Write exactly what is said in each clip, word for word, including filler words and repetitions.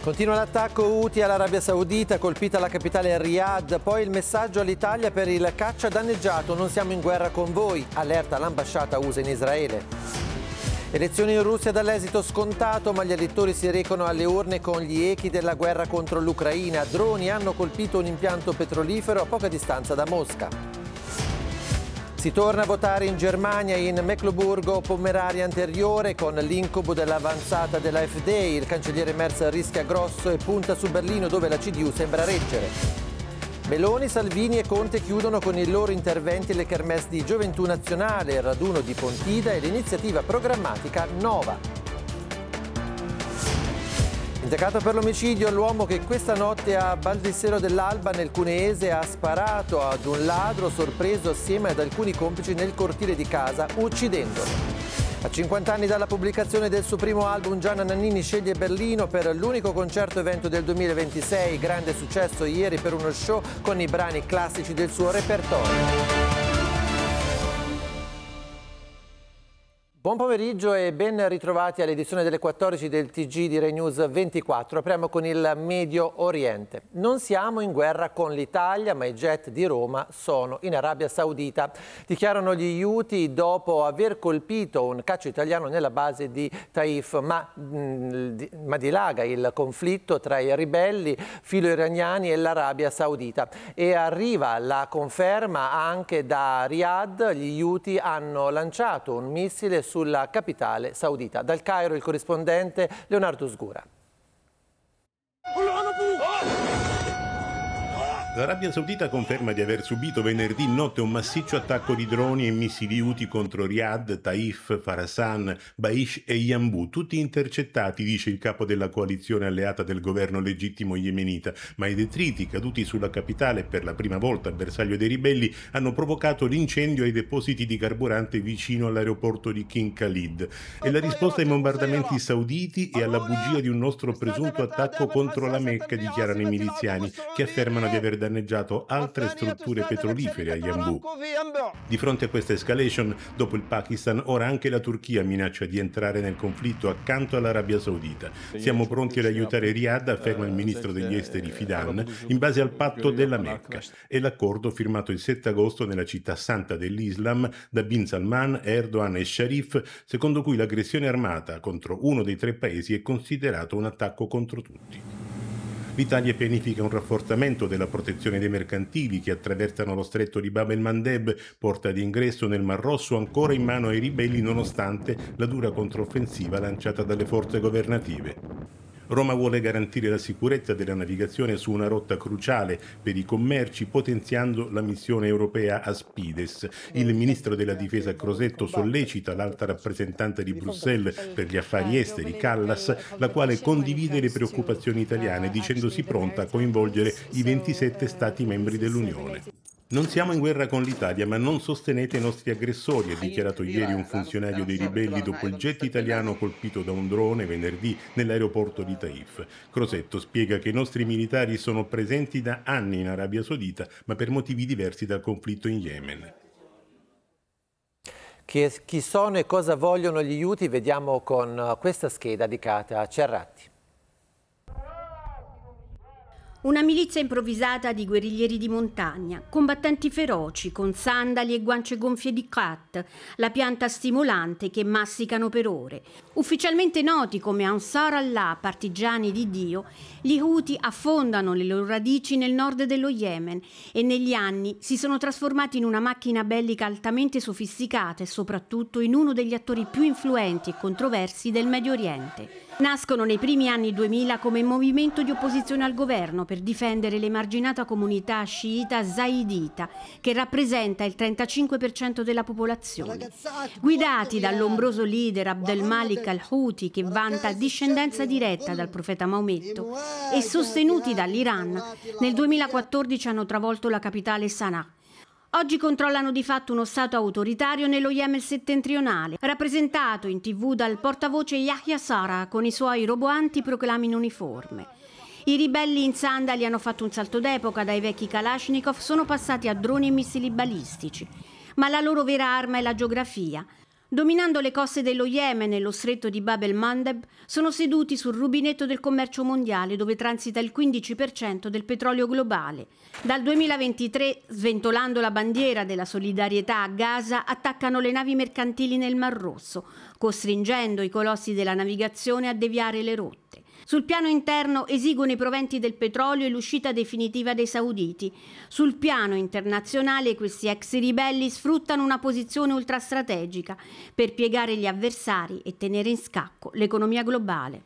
Continua l'attacco Houthi all'Arabia Saudita, colpita la capitale Riyadh, poi il messaggio all'Italia per il caccia danneggiato, non siamo in guerra con voi, allerta l'ambasciata U S A in Israele. Elezioni in Russia dall'esito scontato, ma gli elettori si recano alle urne con gli echi della guerra contro l'Ucraina. Droni hanno colpito un impianto petrolifero a poca distanza da Mosca. Si torna a votare in Germania, in Mecklenburgo-Pomeraria anteriore, con l'incubo dell'avanzata della F D. Il cancelliere Merz rischia grosso e punta su Berlino, dove la C D U sembra reggere. Meloni, Salvini e Conte chiudono con i loro interventi le kermesse di Gioventù Nazionale, il raduno di Pontida e l'iniziativa programmatica Nova. Indagato per l'omicidio, l'uomo che questa notte a Baldissero dell'Alba nel Cuneese ha sparato ad un ladro sorpreso assieme ad alcuni complici nel cortile di casa, uccidendolo. A cinquanta anni dalla pubblicazione del suo primo album, Gianna Nannini sceglie Berlino per l'unico concerto evento del duemilaventisei. Grande successo ieri per uno show con i brani classici del suo repertorio. Buon pomeriggio e ben ritrovati all'edizione delle quattordici del T G di Rai News ventiquattro. Apriamo con il Medio Oriente. Non siamo in guerra con l'Italia, ma i jet di Roma sono in Arabia Saudita. Dichiarano gli Houthi dopo aver colpito un caccia italiano nella base di Taif, ma, mh, ma dilaga il conflitto tra i ribelli filo-iraniani e l'Arabia Saudita. E arriva la conferma anche da Riyadh. Gli Houthi hanno lanciato un missile su sulla capitale saudita. Dal Cairo il corrispondente Leonardo Sgura. L'Arabia Saudita conferma di aver subito venerdì notte un massiccio attacco di droni e missili Houthi contro Riyadh, Taif, Farasan, Baish e Yanbu, tutti intercettati, dice il capo della coalizione alleata del governo legittimo yemenita, ma i detriti caduti sulla capitale per la prima volta bersaglio dei ribelli hanno provocato l'incendio ai depositi di carburante vicino all'aeroporto di King Khalid. E la risposta ai bombardamenti sauditi e alla bugia di un nostro presunto attacco contro la Mecca, dichiarano i miliziani, che affermano di aver danneggiato altre strutture petrolifere a Yanbu. Di fronte a questa escalation, dopo il Pakistan, ora anche la Turchia minaccia di entrare nel conflitto accanto all'Arabia Saudita. Siamo pronti ad aiutare Riyadh, afferma il ministro degli esteri Fidan, in base al patto della Mecca e l'accordo firmato il sette agosto nella città santa dell'Islam da Bin Salman, Erdogan e Sharif, secondo cui l'aggressione armata contro uno dei tre paesi è considerato un attacco contro tutti. L'Italia pianifica un rafforzamento della protezione dei mercantili che attraversano lo stretto di Bab el-Mandeb, porta di ingresso nel Mar Rosso ancora in mano ai ribelli nonostante la dura controffensiva lanciata dalle forze governative. Roma vuole garantire la sicurezza della navigazione su una rotta cruciale per i commerci, potenziando la missione europea Aspides. Il ministro della difesa Crosetto sollecita l'alta rappresentante di Bruxelles per gli affari esteri, Callas, la quale condivide le preoccupazioni italiane, dicendosi pronta a coinvolgere i ventisette Stati membri dell'Unione. Non siamo in guerra con l'Italia, ma non sostenete i nostri aggressori, ha dichiarato ieri un funzionario dei ribelli dopo il jet italiano colpito da un drone venerdì nell'aeroporto di Taif. Crosetto spiega che i nostri militari sono presenti da anni in Arabia Saudita, ma per motivi diversi dal conflitto in Yemen. Che, chi sono e cosa vogliono gli Houthi? Vediamo con questa scheda dedicata a Cerratti. Una milizia improvvisata di guerriglieri di montagna, combattenti feroci con sandali e guance gonfie di khat, la pianta stimolante che massicano per ore. Ufficialmente noti come Ansar Allah, partigiani di Dio, gli Houthi affondano le loro radici nel nord dello Yemen e negli anni si sono trasformati in una macchina bellica altamente sofisticata e soprattutto in uno degli attori più influenti e controversi del Medio Oriente. Nascono nei primi anni duemila come movimento di opposizione al governo per difendere l'emarginata comunità sciita zaidita, che rappresenta il trentacinque per cento della popolazione. Guidati dall'ombroso leader Abdel Malik al-Houthi, che vanta discendenza diretta dal profeta Maometto, e sostenuti dall'Iran, nel duemilaquattordici hanno travolto la capitale Sana'a. Oggi controllano di fatto uno stato autoritario nello Yemen settentrionale, rappresentato in tv dal portavoce Yahya Sara con i suoi roboanti proclami in uniforme. I ribelli in sandali hanno fatto un salto d'epoca, dai vecchi Kalashnikov sono passati a droni e missili balistici, ma la loro vera arma è la geografia. Dominando le coste dello Yemen e lo stretto di Bab el-Mandeb, sono seduti sul rubinetto del commercio mondiale dove transita il quindici per cento del petrolio globale. Dal duemilaventitré, sventolando la bandiera della solidarietà a Gaza, attaccano le navi mercantili nel Mar Rosso, costringendo i colossi della navigazione a deviare le rotte. Sul piano interno esigono i proventi del petrolio e l'uscita definitiva dei sauditi. Sul piano internazionale questi ex ribelli sfruttano una posizione ultrastrategica per piegare gli avversari e tenere in scacco l'economia globale.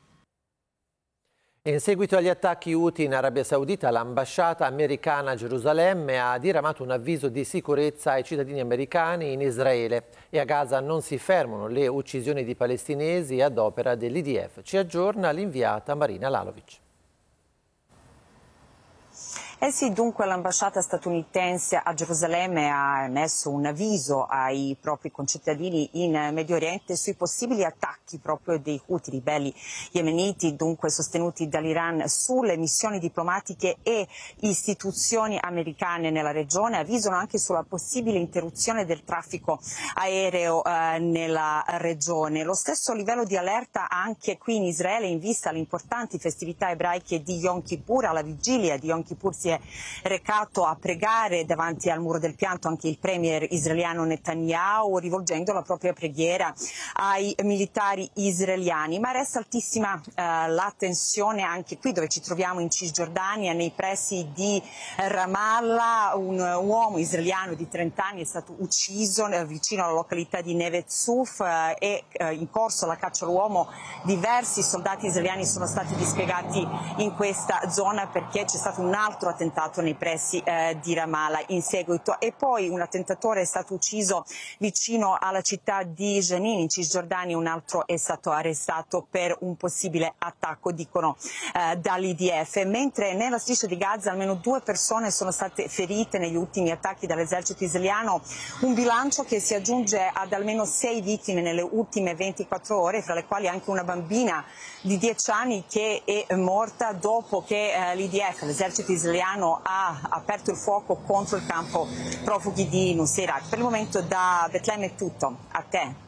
In seguito agli attacchi Houthi in Arabia Saudita, l'ambasciata americana a Gerusalemme ha diramato un avviso di sicurezza ai cittadini americani in Israele e a Gaza non si fermano le uccisioni di palestinesi ad opera dell'I D F. Ci aggiorna l'inviata Marina Lalovic. Eh sì, dunque l'ambasciata statunitense a Gerusalemme ha emesso un avviso ai propri concittadini in Medio Oriente sui possibili attacchi proprio dei Houthi, ribelli yemeniti, dunque sostenuti dall'Iran, sulle missioni diplomatiche e istituzioni americane nella regione. Avvisano anche sulla possibile interruzione del traffico aereo eh, nella regione. Lo stesso livello di allerta anche qui in Israele in vista alle importanti festività ebraiche di Yom Kippur. Alla vigilia di Yom Kippur si è recato a pregare davanti al muro del pianto anche il premier israeliano Netanyahu, rivolgendo la propria preghiera ai militari israeliani. Ma resta altissima eh, la tensione anche qui dove ci troviamo in Cisgiordania, nei pressi di Ramallah. Un uomo israeliano di trenta anni è stato ucciso eh, vicino alla località di Neve Zuf eh, e eh, in corso la caccia all'uomo. Diversi soldati israeliani sono stati dispiegati in questa zona perché c'è stato un altro attentato nei pressi eh, di Ramallah in seguito, e poi un attentatore è stato ucciso vicino alla città di Jenin in Cisgiordania, un altro è stato arrestato per un possibile attacco, dicono eh, dall'I D F, mentre nella striscia di Gaza almeno due persone sono state ferite negli ultimi attacchi dall'esercito israeliano, un bilancio che si aggiunge ad almeno sei vittime nelle ultime ventiquattro ore, fra le quali anche una bambina di dieci anni che è morta dopo che eh, l'I D F, l'esercito israeliano, ha aperto il fuoco contro il campo profughi di Nuseirat. Per il momento da Betlemme è tutto. A te.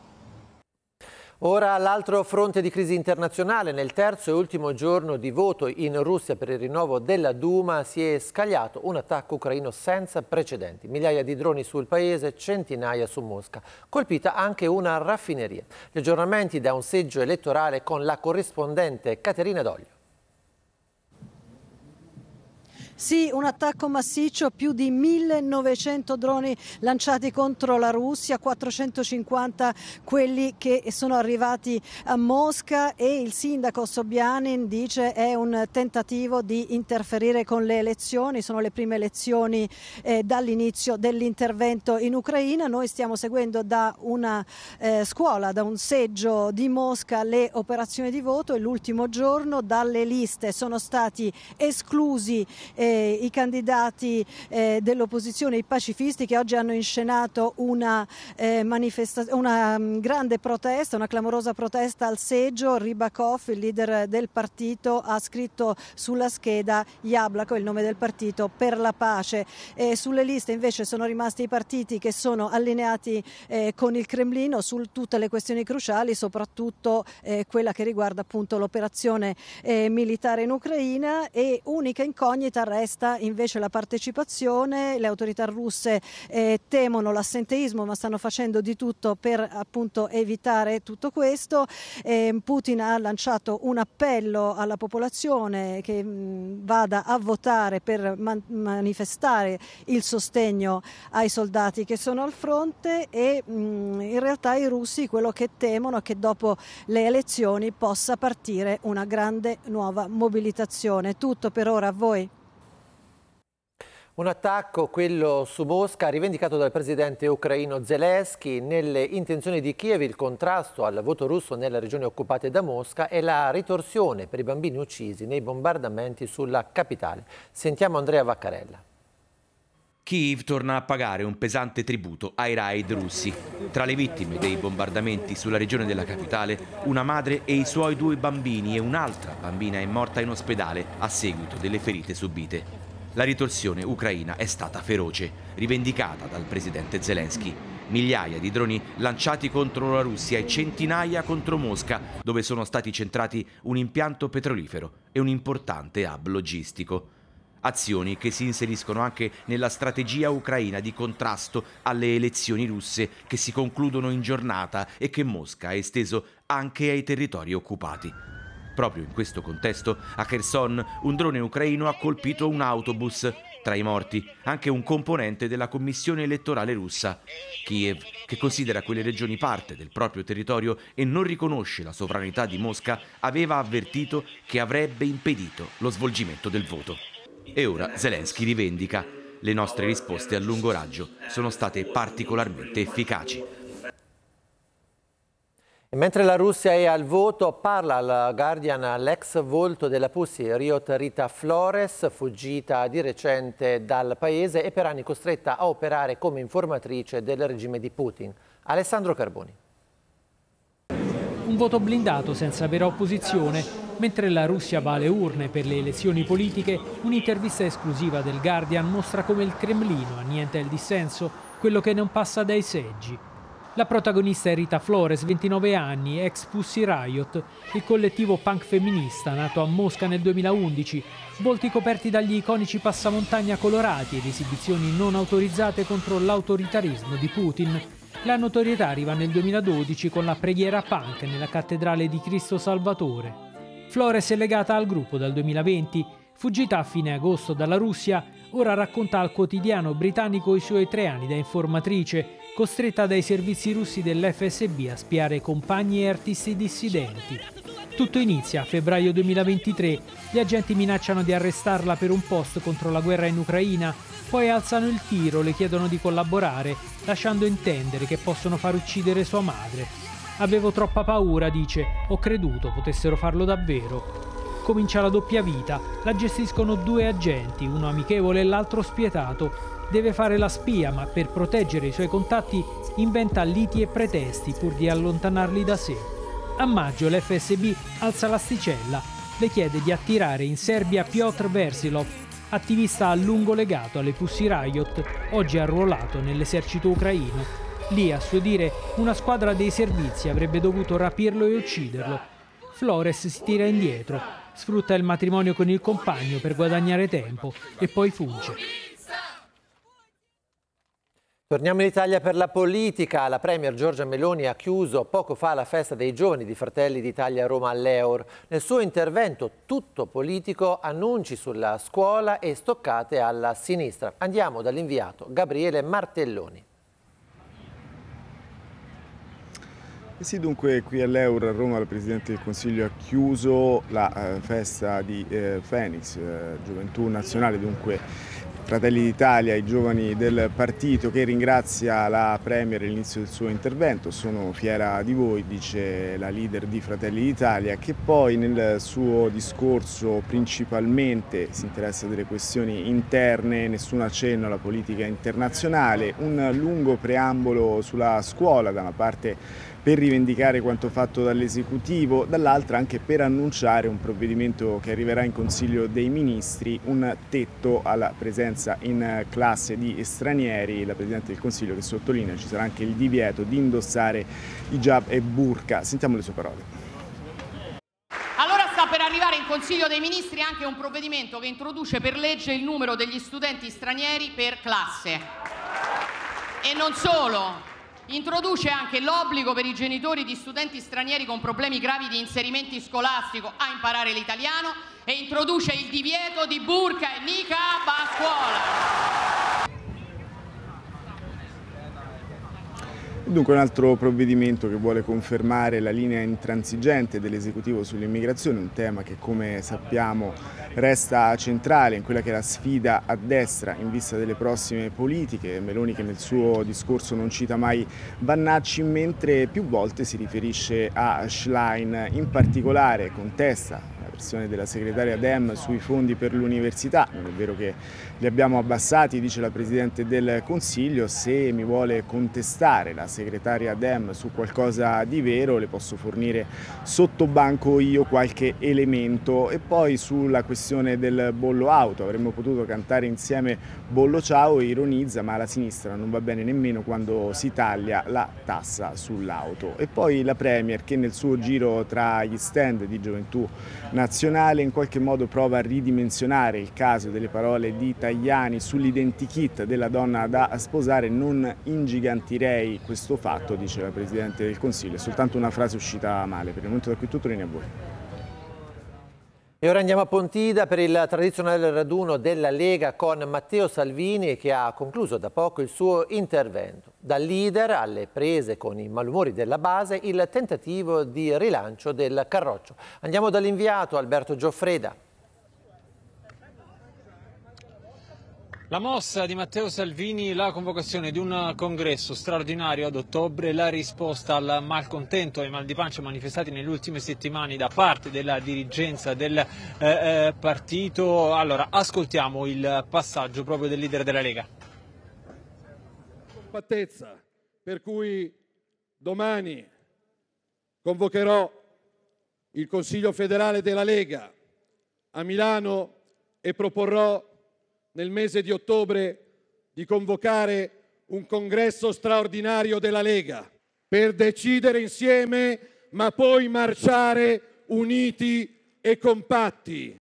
Ora l'altro fronte di crisi internazionale. Nel terzo e ultimo giorno di voto in Russia per il rinnovo della Duma si è scagliato un attacco ucraino senza precedenti. Migliaia di droni sul paese, centinaia su Mosca. Colpita anche una raffineria. Gli aggiornamenti da un seggio elettorale con la corrispondente Caterina Doglio. Sì, un attacco massiccio, più di millenovecento droni lanciati contro la Russia, quattrocentocinquanta quelli che sono arrivati a Mosca, e il sindaco Sobyanin dice è un tentativo di interferire con le elezioni, sono le prime elezioni eh, dall'inizio dell'intervento in Ucraina. Noi stiamo seguendo da una eh, scuola, da un seggio di Mosca, le operazioni di voto, e l'ultimo giorno dalle liste sono stati esclusi eh, i candidati eh, dell'opposizione, i pacifisti, che oggi hanno inscenato una, eh, manifesta- una um, grande protesta, una clamorosa protesta al seggio. Rybakov, il leader del partito, ha scritto sulla scheda Yablako, il nome del partito, per la pace. E sulle liste invece sono rimasti i partiti che sono allineati eh, con il Cremlino su tutte le questioni cruciali, soprattutto eh, quella che riguarda appunto l'operazione eh, militare in Ucraina, e unica incognita resta invece la partecipazione. Le autorità russe eh, temono l'assenteismo, ma stanno facendo di tutto per appunto evitare tutto questo. Eh, Putin ha lanciato un appello alla popolazione che mh, vada a votare per man- manifestare il sostegno ai soldati che sono al fronte, e mh, in realtà i russi quello che temono è che dopo le elezioni possa partire una grande nuova mobilitazione. Tutto per ora, a voi. Un attacco, quello su Mosca, rivendicato dal presidente ucraino Zelensky. Nelle intenzioni di Kiev il contrasto al voto russo nelle regioni occupate da Mosca e la ritorsione per i bambini uccisi nei bombardamenti sulla capitale. Sentiamo Andrea Vaccarella. Kiev torna a pagare un pesante tributo ai raid russi. Tra le vittime dei bombardamenti sulla regione della capitale, una madre e i suoi due bambini, e un'altra bambina è morta in ospedale a seguito delle ferite subite. La ritorsione ucraina è stata feroce, rivendicata dal presidente Zelensky. Migliaia di droni lanciati contro la Russia e centinaia contro Mosca, dove sono stati centrati un impianto petrolifero e un importante hub logistico. Azioni che si inseriscono anche nella strategia ucraina di contrasto alle elezioni russe che si concludono in giornata e che Mosca ha esteso anche ai territori occupati. Proprio in questo contesto, a Kherson, un drone ucraino ha colpito un autobus. Tra i morti, anche un componente della commissione elettorale russa. Kiev, che considera quelle regioni parte del proprio territorio e non riconosce la sovranità di Mosca, aveva avvertito che avrebbe impedito lo svolgimento del voto. E ora Zelensky rivendica: le nostre risposte a lungo raggio sono state particolarmente efficaci. E mentre la Russia è al voto, parla al Guardian l'ex volto della Pussy Riot Rita Flores, fuggita di recente dal paese e per anni costretta a operare come informatrice del regime di Putin. Alessandro Carboni. Un voto blindato senza vera opposizione. Mentre la Russia va alle urne per le elezioni politiche, un'intervista esclusiva del Guardian mostra come il Cremlino annienta il dissenso, quello che non passa dai seggi. La protagonista è Rita Flores, ventinove anni, ex Pussy Riot, il collettivo punk femminista nato a Mosca nel duemilaundici, volti coperti dagli iconici passamontagna colorati ed esibizioni non autorizzate contro l'autoritarismo di Putin. La notorietà arriva nel duemiladodici con la preghiera punk nella cattedrale di Cristo Salvatore. Flores è legata al gruppo dal duemilaventi, fuggita a fine agosto dalla Russia, ora racconta al quotidiano britannico i suoi tre anni da informatrice, costretta dai servizi russi dell'F S B a spiare compagni e artisti dissidenti. Tutto inizia a febbraio duemilaventitré, gli agenti minacciano di arrestarla per un post contro la guerra in Ucraina, poi alzano il tiro, le chiedono di collaborare, lasciando intendere che possono far uccidere sua madre. Avevo troppa paura, dice, ho creduto potessero farlo davvero. Comincia la doppia vita, la gestiscono due agenti, uno amichevole e l'altro spietato. Deve fare la spia, ma per proteggere i suoi contatti inventa liti e pretesti pur di allontanarli da sé. A maggio l'F S B alza l'asticella, le chiede di attirare in Serbia Piotr Versilov, attivista a lungo legato alle Pussy Riot, oggi arruolato nell'esercito ucraino. Lì, a suo dire, una squadra dei servizi avrebbe dovuto rapirlo e ucciderlo. Flores si tira indietro, sfrutta il matrimonio con il compagno per guadagnare tempo e poi fugge. Torniamo in Italia per la politica. La premier Giorgia Meloni ha chiuso poco fa la festa dei giovani di Fratelli d'Italia a Roma all'Eur. Nel suo intervento tutto politico, annunci sulla scuola e stoccate alla sinistra. Andiamo dall'inviato Gabriele Martelloni. Sì, dunque qui all'Eur a Roma il Presidente del Consiglio ha chiuso la eh, festa di eh, Phoenix, eh, Gioventù Nazionale, dunque Fratelli d'Italia, i giovani del partito, che ringrazia la Premier all'inizio del suo intervento. Sono fiera di voi, dice la leader di Fratelli d'Italia, che poi nel suo discorso principalmente si interessa delle questioni interne, nessun accenno alla politica internazionale, un lungo preambolo sulla scuola, da una parte per rivendicare quanto fatto dall'esecutivo, dall'altra anche per annunciare un provvedimento che arriverà in Consiglio dei Ministri, un tetto alla presenza in classe di stranieri. La Presidente del Consiglio che sottolinea ci sarà anche il divieto di indossare hijab e burqa. Sentiamo le sue parole. Allora sta per arrivare in Consiglio dei Ministri anche un provvedimento che introduce per legge il numero degli studenti stranieri per classe. E non solo. Introduce anche l'obbligo per i genitori di studenti stranieri con problemi gravi di inserimento scolastico a imparare l'italiano e introduce il divieto di burqa e niqab a scuola. Dunque un altro provvedimento che vuole confermare la linea intransigente dell'esecutivo sull'immigrazione, un tema che come sappiamo resta centrale in quella che è la sfida a destra in vista delle prossime politiche. Meloni che nel suo discorso non cita mai Vannacci, mentre più volte si riferisce a Schlein, in particolare contesta versione della segretaria Dem sui fondi per l'università. Non è vero che li abbiamo abbassati, dice la Presidente del Consiglio. Se mi vuole contestare la segretaria Dem su qualcosa di vero, le posso fornire sotto banco io qualche elemento. E poi sulla questione del bollo auto, avremmo potuto cantare insieme Bollo ciao, e ironizza, ma alla sinistra non va bene nemmeno quando si taglia la tassa sull'auto. E poi la Premier, che nel suo giro tra gli stand di Gioventù Nazionale in qualche modo prova a ridimensionare il caso delle parole di Tajani sull'identikit della donna da sposare. Non ingigantirei questo fatto, dice la Presidente del Consiglio, è soltanto una frase uscita male. Per il momento da qui tutto, linea a voi. E ora andiamo a Pontida per il tradizionale raduno della Lega con Matteo Salvini, che ha concluso da poco il suo intervento. Dal leader alle prese con i malumori della base, il tentativo di rilancio del Carroccio. Andiamo dall'inviato Alberto Gioffreda. La mossa di Matteo Salvini, la convocazione di un congresso straordinario ad ottobre, la risposta al malcontento e ai mal di pancia manifestati nelle ultime settimane da parte della dirigenza del eh, eh, partito. Allora, ascoltiamo il passaggio proprio del leader della Lega. Compattezza, per cui domani convocherò il Consiglio federale della Lega a Milano e proporrò nel mese di ottobre di convocare un congresso straordinario della Lega per decidere insieme, ma poi marciare uniti e compatti.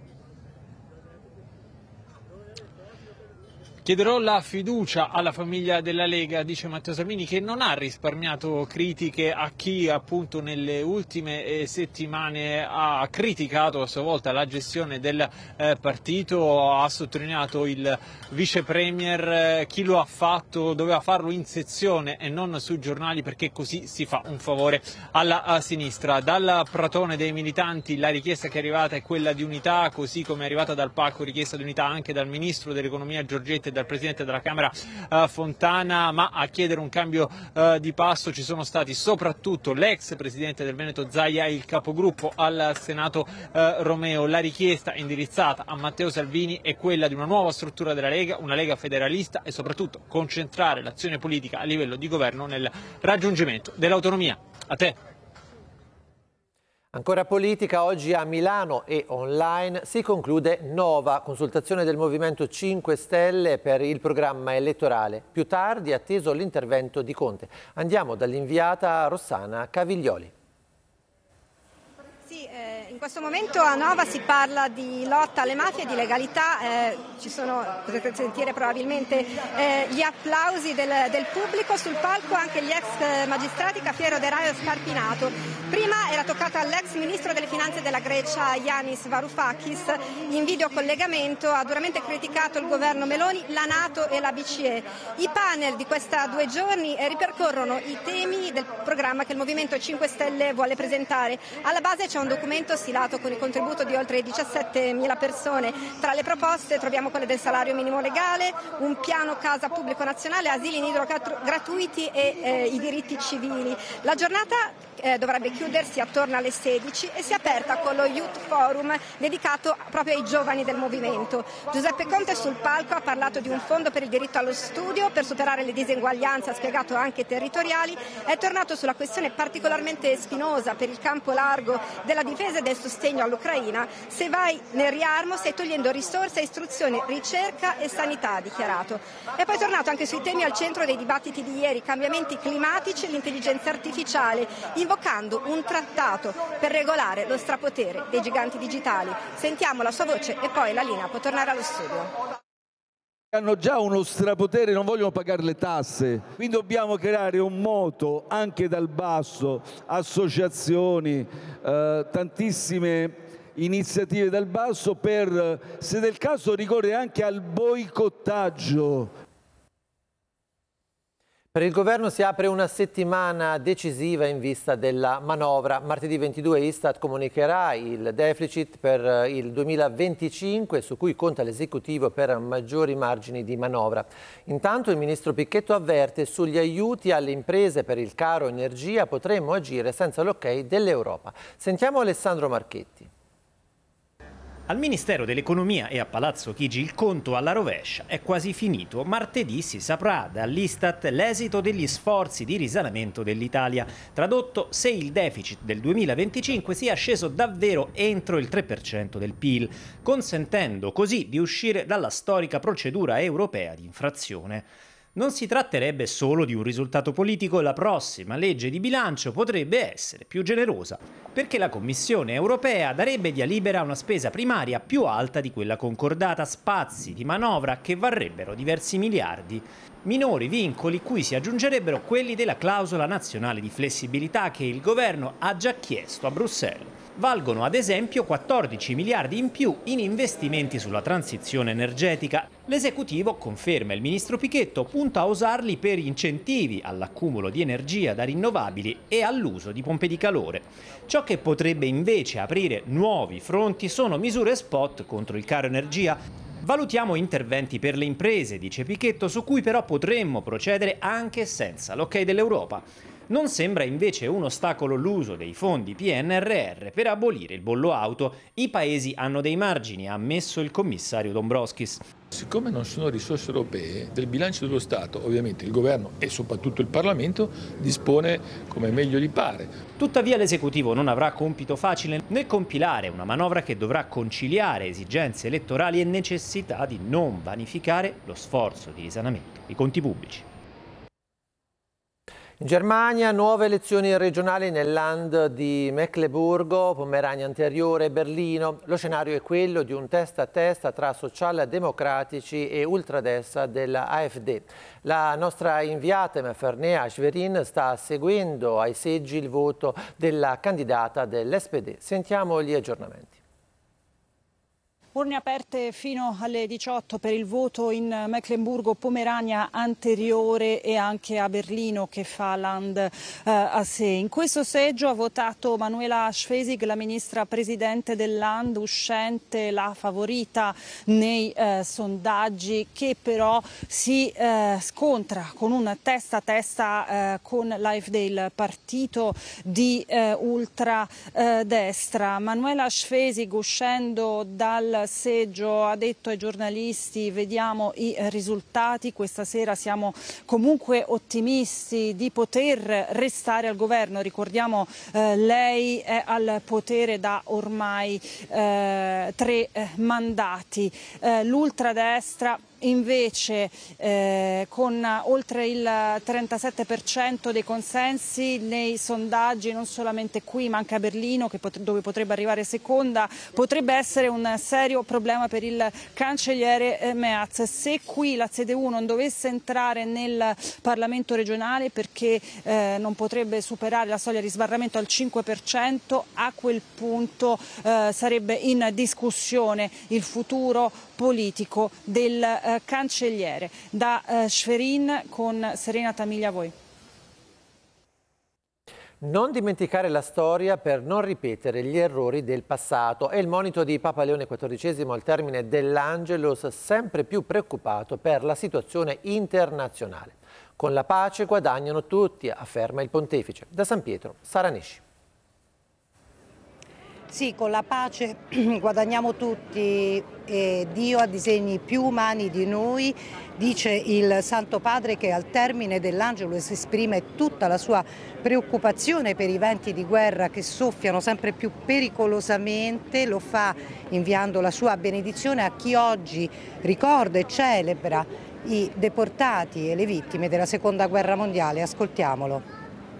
Chiederò la fiducia alla famiglia della Lega, dice Matteo Salvini, che non ha risparmiato critiche a chi appunto nelle ultime settimane ha criticato a sua volta la gestione del eh, partito. Ha sottolineato il vice premier, eh, chi lo ha fatto doveva farlo in sezione e non sui giornali, perché così si fa un favore alla a sinistra. Dal pratone dei militanti la richiesta che è arrivata è quella di unità, così come è arrivata dal palco richiesta di unità anche dal ministro dell'economia Giorgetti, dal Presidente della Camera uh, Fontana, ma a chiedere un cambio uh, di passo ci sono stati soprattutto l'ex Presidente del Veneto Zaia e il capogruppo al Senato uh, Romeo. La richiesta indirizzata a Matteo Salvini è quella di una nuova struttura della Lega, una Lega federalista, e soprattutto concentrare l'azione politica a livello di governo nel raggiungimento dell'autonomia. A te. Ancora politica, oggi a Milano e online si conclude Nova, consultazione del Movimento cinque Stelle per il programma elettorale. Più tardi è atteso l'intervento di Conte. Andiamo dall'inviata Rossana Caviglioli. Sì, eh, in questo momento a Nova si parla di lotta alle mafie e di legalità, eh, ci sono, potete sentire probabilmente eh, gli applausi del, del pubblico, sul palco anche gli ex magistrati Cafiero, De Raio e Scarpinato. Prima era toccata all'ex ministro delle finanze della Grecia Yanis Varoufakis, in videocollegamento ha duramente criticato il governo Meloni, la NATO e la B C E. I panel di questa due giorni eh, ripercorrono i temi del programma che il Movimento cinque Stelle vuole presentare. Alla base c'è un documento stilato con il contributo di oltre diciassettemila persone. Tra le proposte troviamo quelle del salario minimo legale, un piano casa pubblico nazionale, asili nido gratuiti e eh, i diritti civili. La giornata eh, dovrebbe chiudersi attorno alle sedici e si è aperta con lo Youth Forum dedicato proprio ai giovani del movimento. Giuseppe Conte sul palco ha parlato di un fondo per il diritto allo studio per superare le diseguaglianze, ha spiegato anche territoriali, è tornato sulla questione particolarmente spinosa per il campo largo della difesa e del sostegno all'Ucraina. Se vai nel riarmo stai togliendo risorse a istruzione, ricerca e sanità, ha dichiarato. E poi è tornato anche sui temi al centro dei dibattiti di ieri, cambiamenti climatici e l'intelligenza artificiale, invocando un trattato per regolare lo strapotere dei giganti digitali. Sentiamo la sua voce e poi la linea può tornare allo studio. Hanno già uno strapotere, non vogliono pagare le tasse, quindi dobbiamo creare un moto anche dal basso, associazioni, eh, tantissime iniziative dal basso per, se del caso, ricorrere anche al boicottaggio. Per il governo si apre una settimana decisiva in vista della manovra. Martedì ventidue Istat comunicherà il deficit per il duemilaventicinque su cui conta l'esecutivo per maggiori margini di manovra. Intanto il ministro Picchetto avverte sugli aiuti alle imprese per il caro energia potremmo agire senza l'ok dell'Europa. Sentiamo Alessandro Marchetti. Al Ministero dell'Economia e a Palazzo Chigi il conto alla rovescia è quasi finito. Martedì si saprà dall'Istat l'esito degli sforzi di risanamento dell'Italia. Tradotto, se il deficit del duemilaventicinque sia sceso davvero entro il tre per cento del P I L, consentendo così di uscire dalla storica procedura europea di infrazione. Non si tratterebbe solo di un risultato politico, la prossima legge di bilancio potrebbe essere più generosa, perché la Commissione europea darebbe via libera a una spesa primaria più alta di quella concordata, spazi di manovra che varrebbero diversi miliardi. Minori vincoli cui si aggiungerebbero quelli della clausola nazionale di flessibilità che il governo ha già chiesto a Bruxelles. Valgono ad esempio quattordici miliardi in più in investimenti sulla transizione energetica. L'esecutivo, conferma il ministro Pichetto, punta a usarli per incentivi all'accumulo di energia da rinnovabili e all'uso di pompe di calore. Ciò che potrebbe invece aprire nuovi fronti sono misure spot contro il caro energia. Valutiamo interventi per le imprese, dice Pichetto, su cui però potremmo procedere anche senza l'ok dell'Europa. Non sembra invece un ostacolo l'uso dei fondi P N R R per abolire il bollo auto. I paesi hanno dei margini, ha ammesso il commissario Dombrovskis. Siccome non sono risorse europee, del bilancio dello Stato ovviamente il governo e soprattutto il Parlamento dispone come meglio gli pare. Tuttavia l'esecutivo non avrà compito facile nel compilare una manovra che dovrà conciliare esigenze elettorali e necessità di non vanificare lo sforzo di risanamento dei conti pubblici. In Germania nuove elezioni regionali nel Land di Mecleburgo, Pomerania Anteriore e Berlino. Lo scenario è quello di un testa a testa tra socialdemocratici e ultradestra della A F D. La nostra inviata Fernea Schwerin sta seguendo ai seggi il voto della candidata dell'S P D. Sentiamo gli aggiornamenti. Urne aperte fino alle diciotto per il voto in Meclemburgo, Pomerania Anteriore e anche a Berlino che fa Land eh, a sé. In questo seggio ha votato Manuela Schwesig, la ministra presidente del Land, uscente, la favorita nei eh, sondaggi, che però si eh, scontra con un testa a testa eh, con l'A F D, il partito di eh, ultradestra. Manuela Schwesig, uscendo dal seggio, ha detto ai giornalisti: vediamo i risultati, questa sera siamo comunque ottimisti di poter restare al governo. Ricordiamo eh, lei è al potere da ormai eh, tre eh, mandati. Eh, l'ultradestra invece eh, con oltre il trentasette per cento dei consensi nei sondaggi, non solamente qui ma anche a Berlino, che pot- dove potrebbe arrivare seconda, potrebbe essere un serio problema per il cancelliere eh, Merz se qui la C D U non dovesse entrare nel Parlamento regionale, perché eh, non potrebbe superare la soglia di sbarramento al cinque per cento. A quel punto eh, sarebbe in discussione il futuro politico del eh, cancelliere. Da eh, Schwerin con Serena Tamiglia, a voi. Non dimenticare la storia per non ripetere gli errori del passato è il monito di Papa Leone quattordicesimo al termine dell'Angelus, sempre più preoccupato per la situazione internazionale. Con la pace guadagnano tutti, afferma il pontefice. Da San Pietro, Sara Nesci. Sì, con la pace guadagniamo tutti e Dio ha disegni più umani di noi, dice il Santo Padre, che al termine dell'Angelus esprime tutta la sua preoccupazione per i venti di guerra che soffiano sempre più pericolosamente. Lo fa inviando la sua benedizione a chi oggi ricorda e celebra i deportati e le vittime della Seconda Guerra Mondiale. Ascoltiamolo.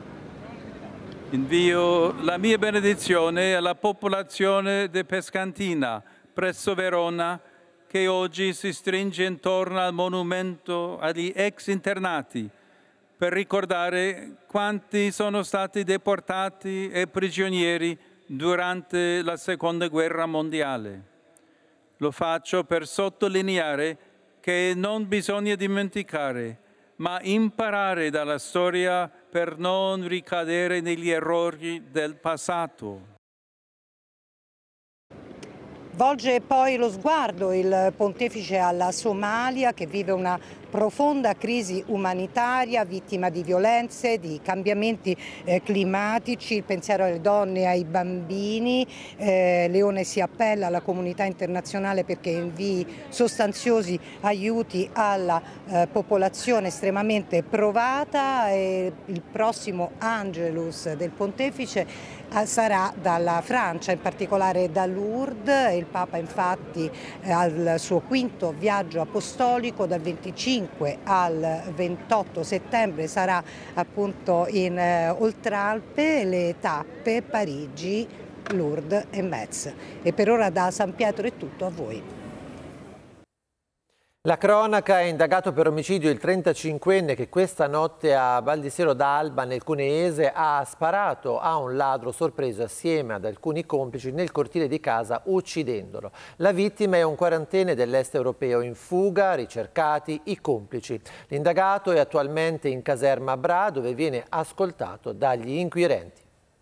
Invio la mia benedizione alla popolazione di Pescantina, presso Verona, che oggi si stringe intorno al monumento agli ex internati, per ricordare quanti sono stati deportati e prigionieri durante la Seconda Guerra Mondiale. Lo faccio per sottolineare che non bisogna dimenticare, ma imparare dalla storia per non ricadere negli errori del passato. Volge poi lo sguardo il pontefice alla Somalia, che vive una profonda crisi umanitaria, vittima di violenze, di cambiamenti eh, climatici, il pensiero alle donne e ai bambini. Eh, Leone si appella alla comunità internazionale perché invii sostanziosi aiuti alla eh, popolazione estremamente provata, e il prossimo Angelus del pontefice sarà dalla Francia, in particolare da Lourdes. Il Papa infatti al suo quinto viaggio apostolico dal venticinque al ventotto settembre sarà appunto in eh, Oltralpe, le tappe Parigi, Lourdes e Metz. E per ora da San Pietro è tutto, a voi. La cronaca: è indagato per omicidio il trentacinquenne che questa notte a Val di Sero d'Alba, nel Cuneese, ha sparato a un ladro sorpreso assieme ad alcuni complici nel cortile di casa, uccidendolo. La vittima è un quarantenne dell'est europeo in fuga, ricercati i complici. L'indagato è attualmente in caserma a Bra, dove viene ascoltato dagli inquirenti.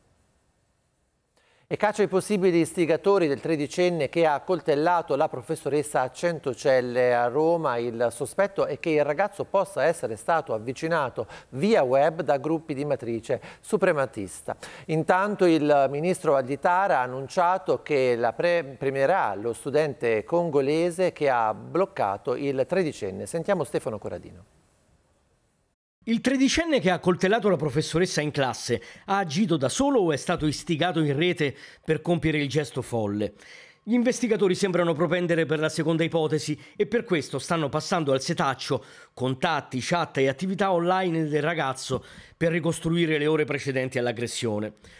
E caccia ai possibili istigatori del tredicenne che ha accoltellato la professoressa a Centocelle a Roma. Il sospetto è che il ragazzo possa essere stato avvicinato via web da gruppi di matrice suprematista. Intanto il ministro Valditara ha annunciato che la pre premierà lo studente congolese che ha bloccato il tredicenne. Sentiamo Stefano Corradino. Il tredicenne che ha accoltellato la professoressa in classe ha agito da solo o è stato istigato in rete per compiere il gesto folle? Gli investigatori sembrano propendere per la seconda ipotesi e per questo stanno passando al setaccio contatti, chat e attività online del ragazzo per ricostruire le ore precedenti all'aggressione.